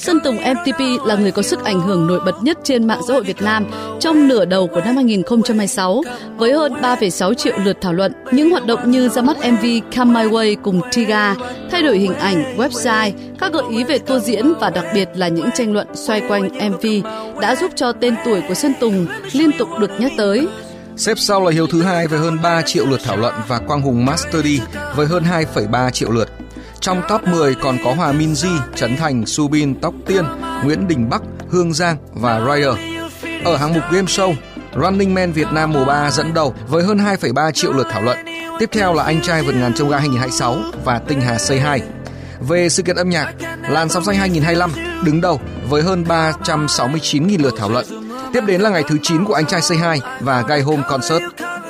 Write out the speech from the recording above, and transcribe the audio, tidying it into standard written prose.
Sơn Tùng MTP là người có sức ảnh hưởng nổi bật nhất trên mạng xã hội Việt Nam trong nửa đầu của năm 2026, với hơn 3,6 triệu lượt thảo luận. Những hoạt động như ra mắt MV Come My Way cùng Tiga, thay đổi hình ảnh, website, các gợi ý về tour diễn và đặc biệt là những tranh luận xoay quanh MV đã giúp cho tên tuổi của Sơn Tùng liên tục được nhắc tới. Xếp sau là Hiếu thứ hai với hơn 3 triệu lượt thảo luận và Quang Hùng Master D với hơn 2,3 triệu lượt. Trong top 10 còn có Hòa Minzy, Trấn Thành, Subin, Tóc Tiên, Nguyễn Đình Bắc, Hương Giang và Rider. Ở hạng mục Game Show, Running Man Việt Nam mùa 3 dẫn đầu với hơn 2,3 triệu lượt thảo luận. Tiếp theo là Anh Trai Vượt Ngàn Chông Gai 2026 và Tinh Hà Say Hi. Về sự kiện âm nhạc, Làn Sóng Xanh 2025 đứng đầu với hơn 369.000 lượt thảo luận. Tiếp đến là ngày thứ 9 của Anh Trai Say Hi và Gai Home Concert.